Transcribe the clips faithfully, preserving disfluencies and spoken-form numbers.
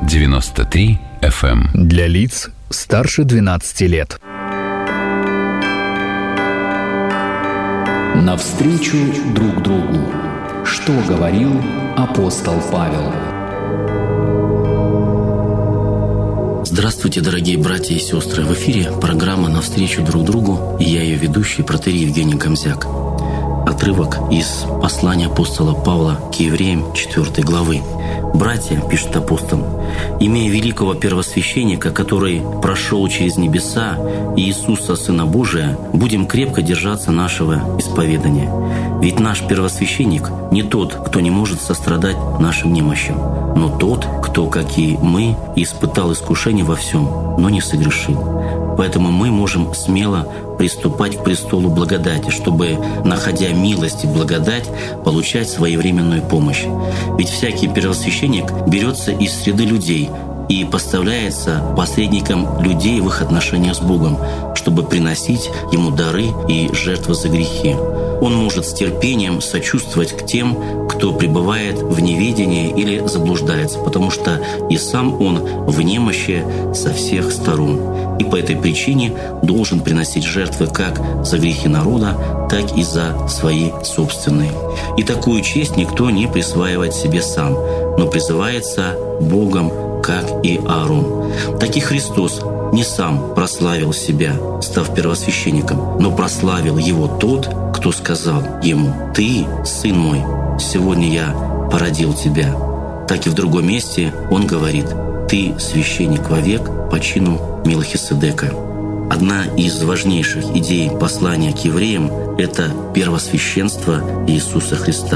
девяносто три эф эм. Для лиц старше двенадцати лет. Навстречу друг другу. Что говорил апостол Павел? Здравствуйте, дорогие братья и сестры! В эфире программа «Навстречу друг другу», и я ее ведущий, протоиерей Евгений Гомзяк. Отрывок из послания апостола Павла к евреям четвёртой главы. «Братья, — пишет апостол, — имея великого первосвященника, который прошел через небеса, Иисуса, Сына Божия, будем крепко держаться нашего исповедания. Ведь наш первосвященник не тот, кто не может сострадать нашим немощам, но тот, кто, как и мы, испытал искушение во всем, но не согрешил. Поэтому мы можем смело приступать к престолу благодати, чтобы, находя милость и благодать, получать своевременную помощь. Ведь всякий первосвященник берется из среды людей и поставляется посредником людей в их отношениях с Богом, чтобы приносить Ему дары и жертвы за грехи. Он может с терпением сочувствовать к тем, кто пребывает в неведении или заблуждается, потому что и сам он в немощи со всех сторон. И по этой причине должен приносить жертвы как за грехи народа, так и за свои собственные. И такую честь никто не присваивает себе сам, но призывается Богом, как и Аарон. Так и Христос не сам прославил себя, став первосвященником, но прославил Его тот, кто сказал Ему: «Ты, Сын мой, сегодня я породил тебя». Так и в другом месте Он говорит: «Ты священник вовек по чину Мелхиседека». Одна из важнейших идей послания к евреям — это первосвященство Иисуса Христа.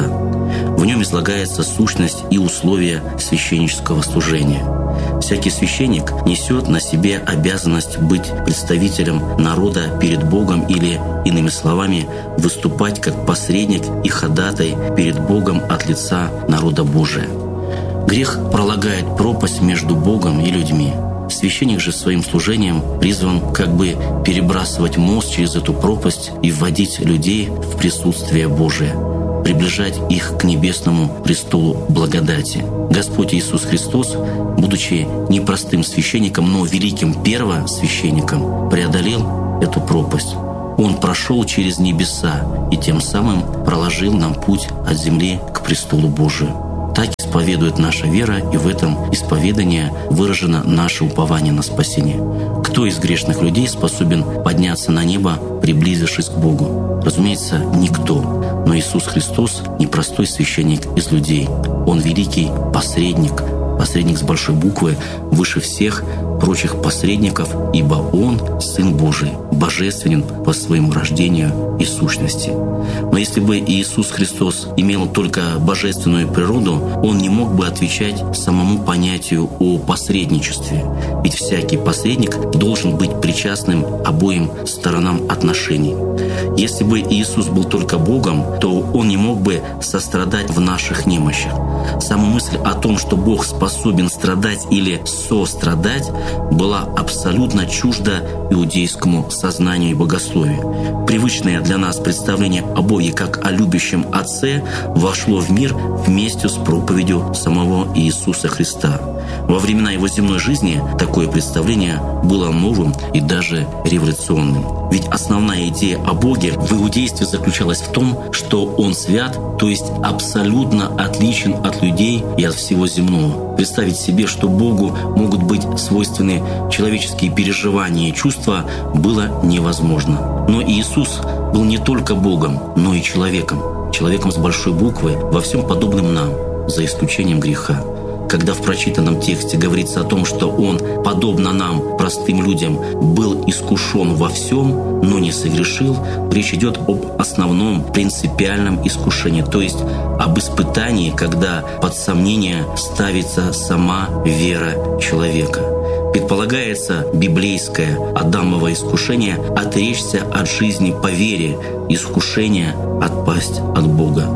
В нем излагается сущность и условия священнического служения. Всякий священник несет на себе обязанность быть представителем народа перед Богом или, иными словами, выступать как посредник и ходатай перед Богом от лица народа Божия. Грех пролагает пропасть между Богом и людьми. Священник же своим служением призван как бы перебрасывать мост через эту пропасть и вводить людей в присутствие Божие, приближать их к небесному престолу благодати. Господь Иисус Христос, будучи не простым священником, но великим первосвященником, преодолел эту пропасть. Он прошел через небеса и тем самым проложил нам путь от земли к престолу Божию. Так исповедует наша вера, и в этом исповедании выражено наше упование на спасение. Кто из грешных людей способен подняться на небо, приблизившись к Богу? Разумеется, никто. Но Иисус Христос — не простой священник из людей. Он великий посредник, посредник с большой буквы, выше всех прочих посредников, ибо Он — Сын Божий, божественен по своему рождению и сущности. Но если бы Иисус Христос имел только божественную природу, Он не мог бы отвечать самому понятию о посредничестве. Ведь всякий посредник должен быть причастным обоим сторонам отношений. Если бы Иисус был только Богом, то Он не мог бы сострадать в наших немощах. Сама мысль о том, что Бог способен страдать или сострадать, была абсолютно чужда иудейскому сознанию и богословию. Привычное для нас представление о Боге как о любящем Отце вошло в мир вместе с проповедью самого Иисуса Христа. Во времена Его земной жизни такое представление было новым и даже революционным. Ведь основная идея о Боге в иудействе заключалась в том, что Он свят, то есть абсолютно отличен от людей и от всего земного. Представить себе, что Богу могут быть свойственны человеческие переживания и чувства, было невозможно. Но Иисус был не только Богом, но и человеком. Человеком с большой буквы, во всем подобным нам, за исключением греха. Когда в прочитанном тексте говорится о том, что Он, подобно нам, простым людям, был искушен во всем, но не согрешил, речь идет об основном принципиальном искушении, то есть об испытании, когда под сомнение ставится сама вера человека. Предполагается библейское Адамово искушение отречься от жизни по вере, искушение отпасть от Бога.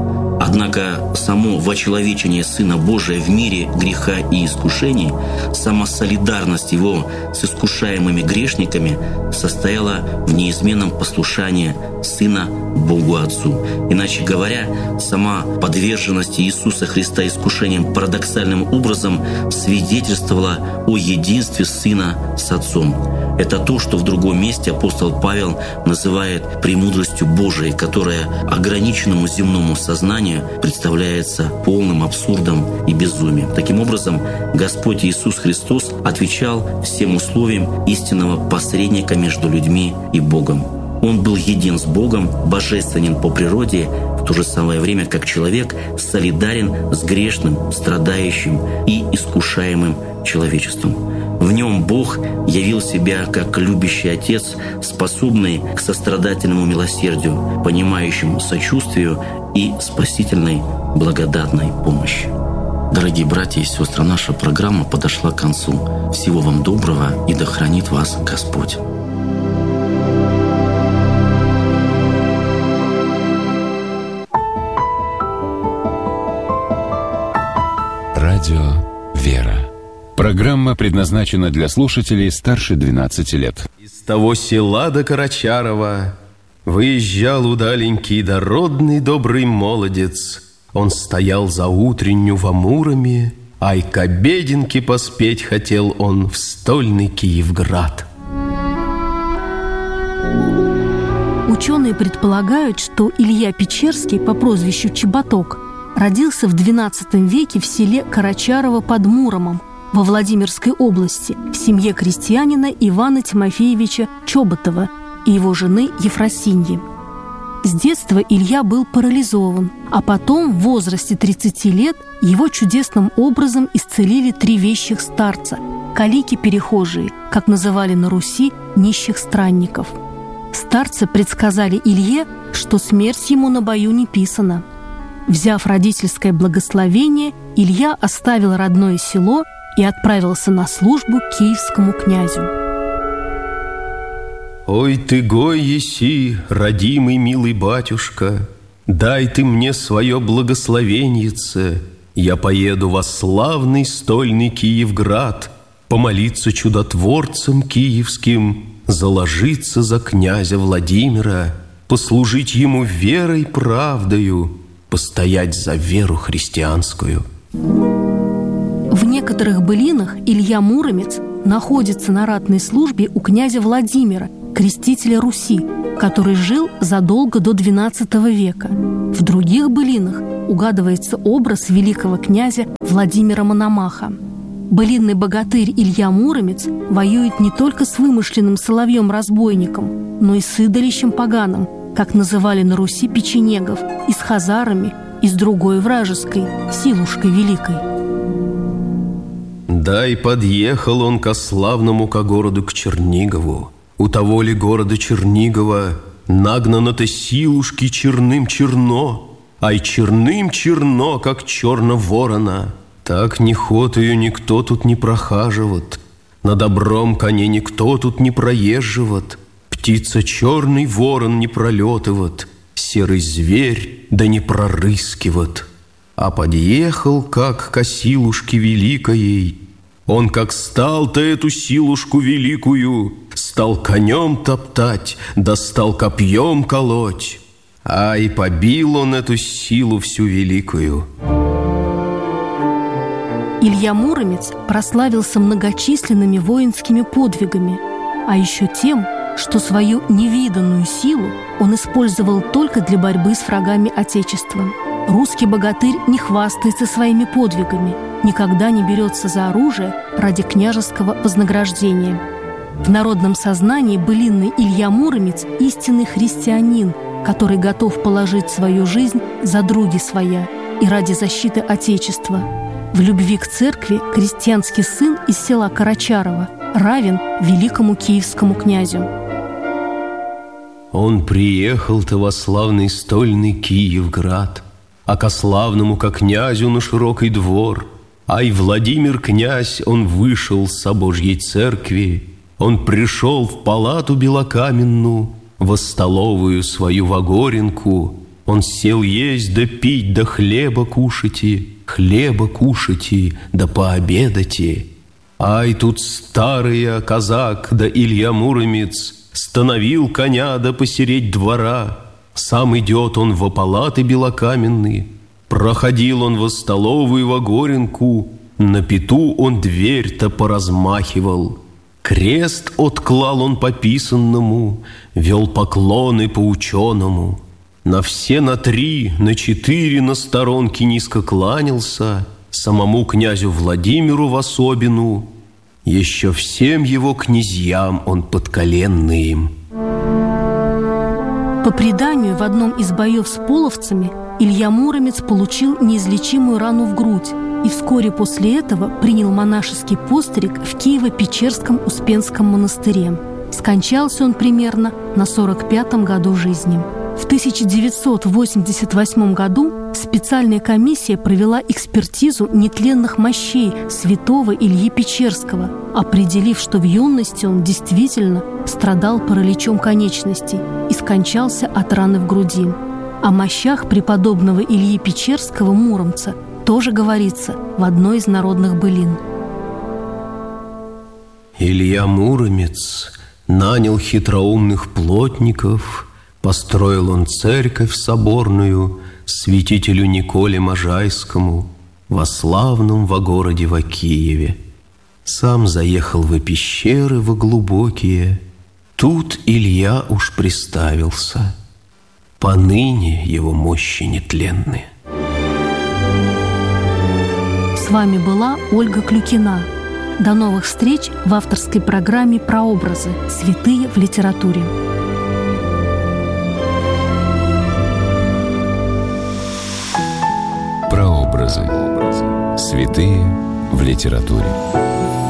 Однако само вочеловечение Сына Божия в мире греха и искушений, сама солидарность Его с искушаемыми грешниками состояла в неизменном послушании Сына Богу Отцу. Иначе говоря, сама подверженность Иисуса Христа искушениям парадоксальным образом свидетельствовала о единстве Сына с Отцом. Это то, что в другом месте апостол Павел называет премудростью Божией, которая ограниченному земному сознанию представляется полным абсурдом и безумием. Таким образом, Господь Иисус Христос отвечал всем условиям истинного посредника между людьми и Богом. Он был един с Богом, божественен по природе, в то же самое время как человек солидарен с грешным, страдающим и искушаемым человечеством. В нем Бог явил себя как любящий Отец, способный к сострадательному милосердию, понимающему сочувствию и спасительной благодатной помощи. Дорогие братья и сестры, наша программа подошла к концу. Всего вам доброго и да хранит вас Господь. Радио «Вера». Программа предназначена для слушателей старше двенадцати лет. Из того села до Карачарова выезжал удаленький дородный добрый молодец. Он стоял за утренню в Амуроме, ай к обеденке поспеть хотел он в стольный Киевград. Ученые предполагают, что Илья Печерский по прозвищу Чеботок родился в двенадцатом веке в селе Карачарово под Муромом во Владимирской области в семье крестьянина Ивана Тимофеевича Чоботова и его жены Ефросиньи. С детства Илья был парализован, а потом, в возрасте тридцати лет, его чудесным образом исцелили три вещих старца – калики-перехожие, как называли на Руси нищих странников. Старцы предсказали Илье, что смерть ему на бою не писана. Взяв родительское благословение, Илья оставил родное село и отправился на службу к киевскому князю. «Ой ты гой еси, родимый милый батюшка, дай ты мне свое благословеньице, я поеду во славный стольный Киевград, помолиться чудотворцам киевским, заложиться за князя Владимира, послужить ему верой правдою, постоять за веру христианскую». В некоторых былинах Илья Муромец находится на ратной службе у князя Владимира, крестителя Руси, который жил задолго до двенадцатого века. В других былинах угадывается образ великого князя Владимира Мономаха. Былинный богатырь Илья Муромец воюет не только с вымышленным соловьем-разбойником, но и с идолищем поганым, как называли на Руси печенегов, и с хазарами, и с другой вражеской, Силушкой Великой. Да и подъехал он ко славному ко городу к Чернигову. У того ли города Чернигова нагнано-то силушки черным черно, ай черным черно, как черно ворона. Так ни ход ее никто тут не прохаживает, на добром коне никто тут не проезживает, птица черный ворон не пролетывает, серый зверь да не прорыскивает. А подъехал, как ко силушке великой, он, как стал-то эту силушку великую, стал конем топтать, да стал копьем колоть. А и побил он эту силу всю великую. Илья Муромец прославился многочисленными воинскими подвигами, а еще тем, что свою невиданную силу он использовал только для борьбы с врагами Отечества. Русский богатырь не хвастается своими подвигами, никогда не берется за оружие ради княжеского вознаграждения. В народном сознании былинный Илья Муромец – истинный христианин, который готов положить свою жизнь за други своя и ради защиты Отечества. В любви к церкви крестьянский сын из села Карачарово равен великому киевскому князю. Он приехал-то во славный стольный Киевград, а ко славному ко князю на широкий двор. Ай, Владимир князь, он вышел с Божьей церкви, он пришел в палату белокаменную, во столовую свою Вагоренку, Он сел есть да пить, да хлеба кушайте, хлеба кушайте, да пообедайте. Ай, тут старый казак да Илья Муромец становил коня да посередь двора. Сам идет он во палаты белокаменные, проходил он во столовую во горенку, на пету он дверь-то поразмахивал. Крест отклал он по писанному, вел поклоны по ученому. На все на три, на четыре на сторонке низко кланялся, самому князю Владимиру в особину, еще всем его князьям он подколенный им. По преданию, в одном из боев с половцами Илья Муромец получил неизлечимую рану в грудь и вскоре после этого принял монашеский постриг в Киево-Печерском Успенском монастыре. Скончался он примерно на сорок пятом году жизни. В тысяча девятьсот восемьдесят восьмом году специальная комиссия провела экспертизу нетленных мощей святого Ильи Печерского, определив, что в юности он действительно страдал параличом конечностей и скончался от раны в груди. О мощах преподобного Ильи Печерского Муромца тоже говорится в одной из народных былин. Илья Муромец нанял хитроумных плотников. Построил он церковь соборную святителю Николе Можайскому во славном во городе во Киеве. Сам заехал во пещеры во глубокие. Тут Илья уж приставился. Поныне его мощи нетленны. С вами была Ольга Клюкина. До новых встреч в авторской программе «Прообразы. Святые в литературе». Прообразы. Святые в литературе.